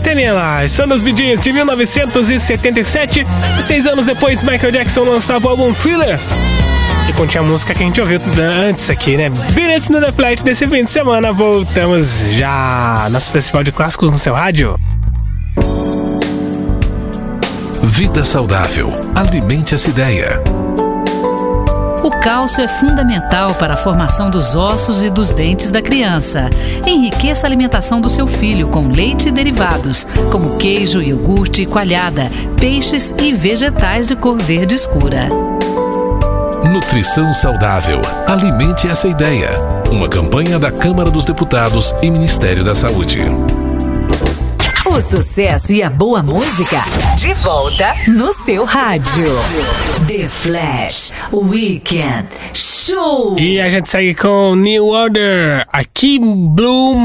Staniela, são dos Bee Gees de 1977. 6 anos depois, Michael Jackson lançava o álbum Thriller, que continha a música que a gente ouviu antes aqui, né? Beat It no The Flat desse fim de semana. Voltamos já. Nosso festival de clássicos no seu rádio. Vida saudável. Alimente essa ideia. O cálcio é fundamental para a formação dos ossos e dos dentes da criança. Enriqueça a alimentação do seu filho com leite e derivados, como queijo, iogurte, coalhada, peixes e vegetais de cor verde escura. Nutrição saudável. Alimente essa ideia. Uma campanha da Câmara dos Deputados e Ministério da Saúde. O sucesso e a boa música de volta no seu rádio. The Flash Weekend Show. E a gente segue com New Order, aqui Bloom.